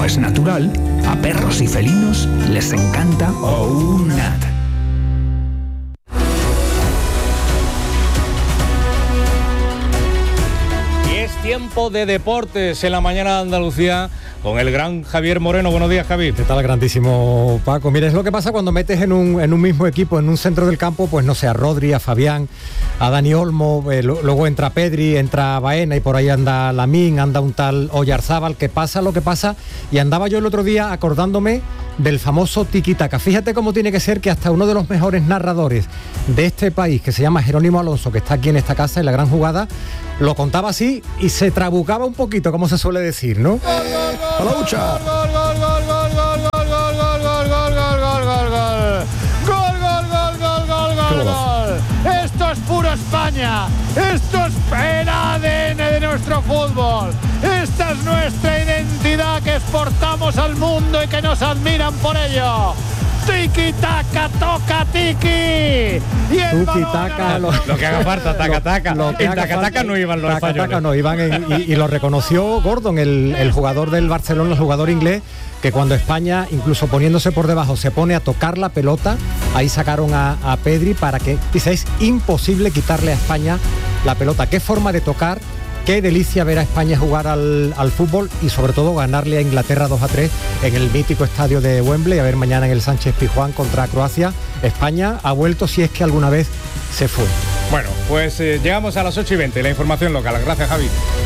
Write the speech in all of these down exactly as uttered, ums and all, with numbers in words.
como es natural, a perros y felinos les encanta OUNAT. Y es tiempo de deportes en la mañana de Andalucía con el gran Javier Moreno. Buenos días, Javier. ¿Qué tal, grandísimo Paco? Mira, es lo que pasa cuando metes en un, en un mismo equipo, en un centro del campo, pues no sé, a Rodri, a Fabián, a Dani Olmo, eh, lo, luego entra Pedri, entra Baena y por ahí anda Lamín, anda un tal Oyarzábal, que pasa lo que pasa. Y andaba yo el otro día acordándome del famoso tiki-taka. Fíjate cómo tiene que ser que hasta uno de los mejores narradores de este país, que se llama Jerónimo Alonso, que está aquí en esta casa, en La Gran Jugada, lo contaba así y se trabucaba un poquito, como se suele decir, ¿no? ¡A la lucha! ¡Gol, gol, gol, gol, gol, gol, gol, gol, gol, gol, gol, gol, gol! ¡Gol, gol, gol, gol, gol, gol, gol! ¡Esto es puro España! ¡Esto es el A D N de nuestro fútbol! ¡Esta es nuestra identidad que exportamos al mundo y que nos admiran por ello! Tiki taka, toca tiki. Y el Tuki, taca, lo, lo que haga falta, taca taca. Lo, lo que en taca taca no iban los españoles. Taca, no iban en, y, y lo reconoció Gordon, el, el jugador del Barcelona, el jugador inglés, que cuando España, incluso poniéndose por debajo, se pone a tocar la pelota, ahí sacaron a, a Pedri para que, dice, es imposible quitarle a España la pelota. Qué forma de tocar. Qué delicia ver a España jugar al, al fútbol y sobre todo ganarle a Inglaterra dos a tres en el mítico estadio de Wembley. A ver mañana en el Sánchez Pizjuán contra Croacia. España ha vuelto, si es que alguna vez se fue. Bueno, pues eh, llegamos a las ocho y veinte, la información local. Gracias, Javi.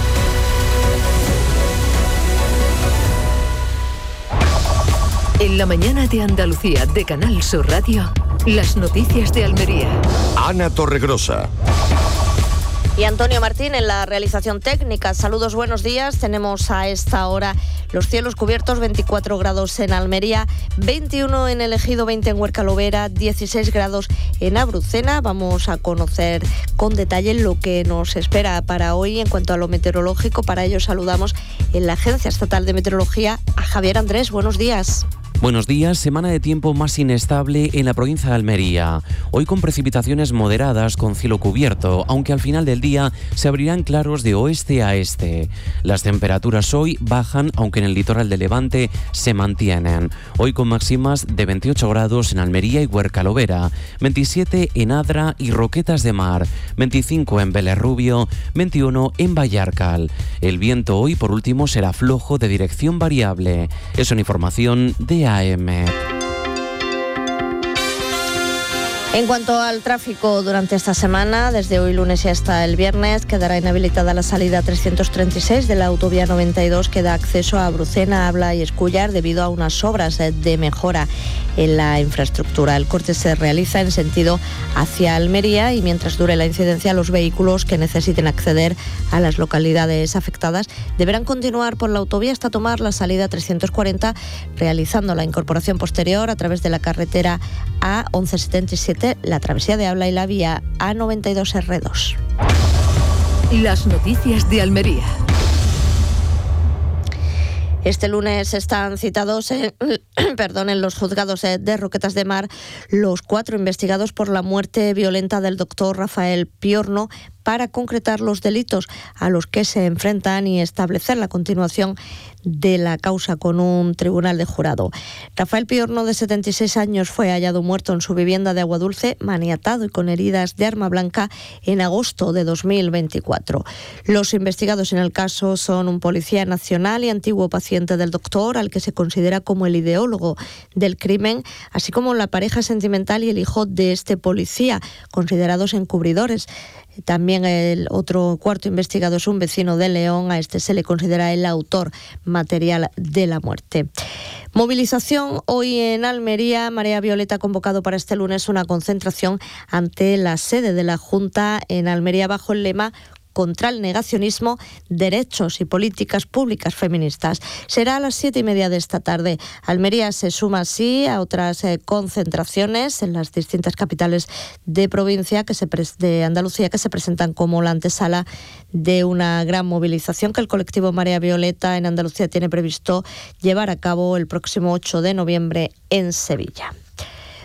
En la mañana de Andalucía de Canal Sur Radio, las noticias de Almería. Ana Torregrosa. Y Antonio Martín en la realización técnica. Saludos, buenos días. Tenemos a esta hora los cielos cubiertos, veinticuatro grados en Almería, veintiuno en El Ejido, veinte en Huerca Lobera, dieciséis grados en Abrucena. Vamos a conocer con detalle lo que nos espera para hoy en cuanto a lo meteorológico. Para ello saludamos en la Agencia Estatal de Meteorología a Javier Andrés. Buenos días. Buenos días, semana de tiempo más inestable en la provincia de Almería. Hoy con precipitaciones moderadas con cielo cubierto, aunque al final del día se abrirán claros de oeste a este. Las temperaturas hoy bajan, aunque en el litoral de Levante se mantienen. Hoy con máximas de veintiocho grados en Almería y Huerca Lobera, veintisiete en Adra y Roquetas de Mar, veinticinco en Vélez Rubio, veintiuno en Vallarcal. El viento hoy, por último, será flojo de dirección variable. Es una información de A M. En cuanto al tráfico durante esta semana, desde hoy lunes y hasta el viernes, quedará inhabilitada la salida trescientos treinta y seis de la autovía noventa y dos que da acceso a Brucena, Abla y Escúllar debido a unas obras de mejora en la infraestructura. El corte se realiza en sentido hacia Almería y mientras dure la incidencia, los vehículos que necesiten acceder a las localidades afectadas deberán continuar por la autovía hasta tomar la salida trescientos cuarenta, realizando la incorporación posterior a través de la carretera A once setenta y siete, la travesía de Abla y la vía A noventa y dos erre dos. Las noticias de Almería. Este lunes están citados en, perdón, en los juzgados de Roquetas de Mar los cuatro investigados por la muerte violenta del doctor Rafael Piorno para concretar los delitos a los que se enfrentan y establecer la continuación de la causa con un tribunal de jurado. Rafael Piorno, de setenta y seis años, fue hallado muerto en su vivienda de Aguadulce, maniatado y con heridas de arma blanca en agosto de dos mil veinticuatro. Los investigados en el caso son un policía nacional y antiguo paciente del doctor, al que se considera como el ideólogo del crimen, así como la pareja sentimental y el hijo de este policía, considerados encubridores. También el otro cuarto investigado es un vecino de León. A este se le considera el autor material de la muerte. Movilización hoy en Almería. Marea Violeta ha convocado para este lunes una concentración ante la sede de la Junta en Almería bajo el lema contra el negacionismo, derechos y políticas públicas feministas. Será a las siete y media de esta tarde. Almería se suma así a otras eh, concentraciones en las distintas capitales de provincia que se pres- de Andalucía que se presentan como la antesala de una gran movilización que el colectivo Marea Violeta en Andalucía tiene previsto llevar a cabo el próximo ocho de noviembre en Sevilla.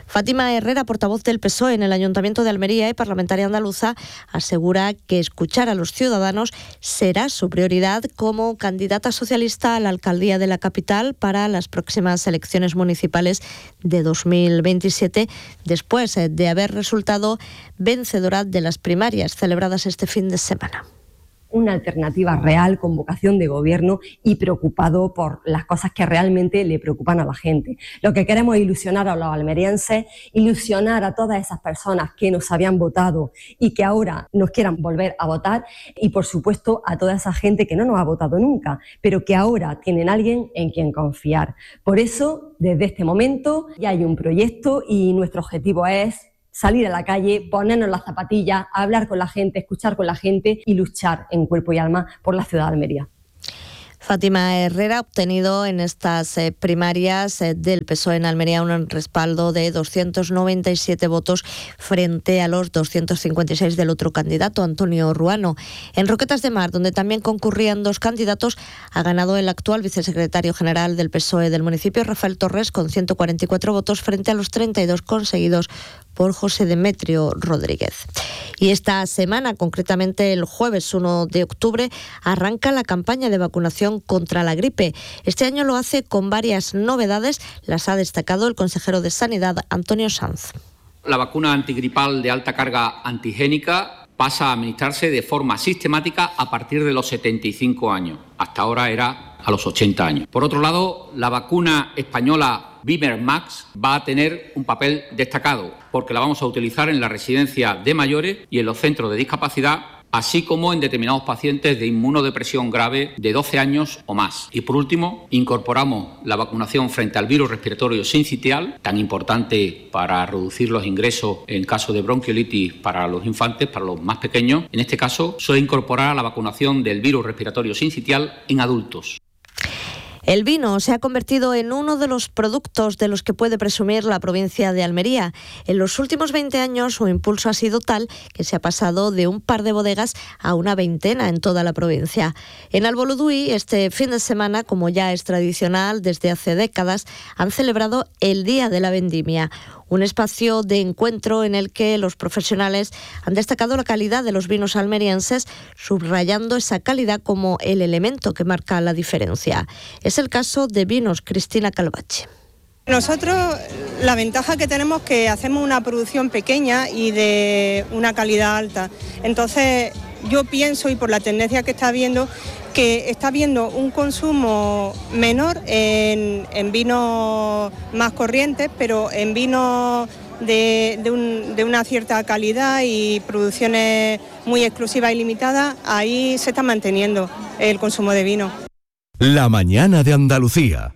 Fátima Herrera, portavoz del P S O E en el Ayuntamiento de Almería y parlamentaria andaluza, asegura que escuchar a los ciudadanos será su prioridad como candidata socialista a la alcaldía de la capital para las próximas elecciones municipales de dos mil veintisiete, después de haber resultado vencedora de las primarias celebradas este fin de semana. Una alternativa real con vocación de gobierno y preocupado por las cosas que realmente le preocupan a la gente. Lo que queremos es ilusionar a los almerienses, ilusionar a todas esas personas que nos habían votado y que ahora nos quieran volver a votar, y por supuesto a toda esa gente que no nos ha votado nunca, pero que ahora tienen alguien en quien confiar. Por eso, desde este momento ya hay un proyecto y nuestro objetivo es salir a la calle, ponernos las zapatillas, hablar con la gente, escuchar con la gente y luchar en cuerpo y alma por la ciudad de Almería. Fátima Herrera ha obtenido en estas eh, primarias eh, del P S O E en Almería un respaldo de doscientos noventa y siete votos frente a los doscientos cincuenta y seis del otro candidato, Antonio Ruano. En Roquetas de Mar, donde también concurrían dos candidatos, ha ganado el actual vicesecretario general del P S O E del municipio, Rafael Torres, con ciento cuarenta y cuatro votos frente a los treinta y dos conseguidos por José Demetrio Rodríguez. Y esta semana, concretamente el jueves uno de octubre, arranca la campaña de vacunación contra la gripe. Este año lo hace con varias novedades, las ha destacado el consejero de Sanidad, Antonio Sanz. La vacuna antigripal de alta carga antigénica pasa a administrarse de forma sistemática a partir de los setenta y cinco años. Hasta ahora era a los ochenta años. Por otro lado, la vacuna española Bimer Max va a tener un papel destacado porque la vamos a utilizar en la residencia de mayores y en los centros de discapacidad, así como en determinados pacientes de inmunodepresión grave de doce años o más. Y por último, incorporamos la vacunación frente al virus respiratorio sincitial, tan importante para reducir los ingresos en caso de bronquiolitis para los infantes, para los más pequeños. En este caso, suele incorporar la vacunación del virus respiratorio sincitial en adultos. El vino se ha convertido en uno de los productos de los que puede presumir la provincia de Almería. En los últimos veinte años su impulso ha sido tal que se ha pasado de un par de bodegas a una veintena en toda la provincia. En Alboludui, este fin de semana, como ya es tradicional desde hace décadas, han celebrado el Día de la Vendimia, un espacio de encuentro en el que los profesionales han destacado la calidad de los vinos almerienses, subrayando esa calidad como el elemento que marca la diferencia. Es el caso de Vinos Cristina Calvache. Nosotros la ventaja que tenemos es que hacemos una producción pequeña y de una calidad alta. Entonces yo pienso, y por la tendencia que está habiendo, que está habiendo un consumo menor en, en vinos más corrientes, pero en vinos de, de, un, de una cierta calidad y producciones muy exclusivas y limitadas, ahí se está manteniendo el consumo de vino. La mañana de Andalucía.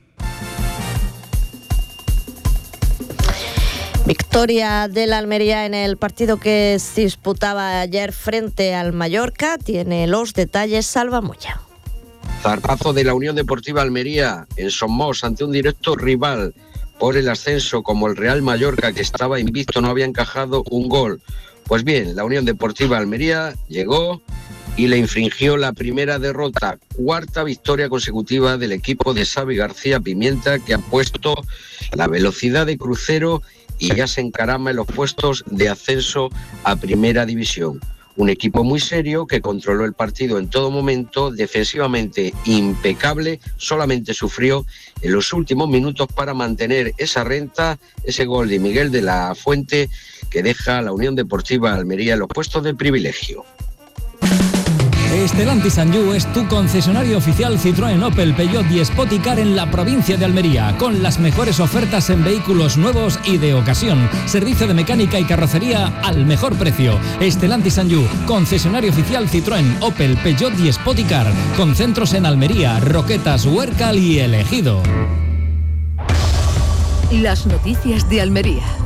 Victoria de la Almería en el partido que se disputaba ayer frente al Mallorca. Tiene los detalles Salva Moya. Zarpazo de la Unión Deportiva Almería en Somos ante un directo rival por el ascenso como el Real Mallorca, que estaba invicto, no había encajado un gol. Pues bien, la Unión Deportiva Almería llegó y le infringió la primera derrota, cuarta victoria consecutiva del equipo de Xavi García Pimienta, que ha puesto la velocidad de crucero y ya se encarama en los puestos de ascenso a Primera División. Un equipo muy serio que controló el partido en todo momento, defensivamente impecable, solamente sufrió en los últimos minutos para mantener esa renta, ese gol de Miguel de la Fuente que deja a la Unión Deportiva Almería en los puestos de privilegio. Stellantis Sanyu es tu concesionario oficial Citroën, Opel, Peugeot y Spoticar en la provincia de Almería, con las mejores ofertas en vehículos nuevos y de ocasión. Servicio de mecánica y carrocería al mejor precio. Stellantis Sanyu, concesionario oficial Citroën, Opel, Peugeot y Spoticar, con centros en Almería, Roquetas, Huércal y El Ejido. Las noticias de Almería.